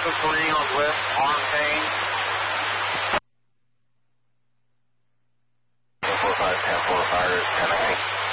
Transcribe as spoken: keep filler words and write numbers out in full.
Central Eagles with on pain. four five, ten four, fire, ten eight.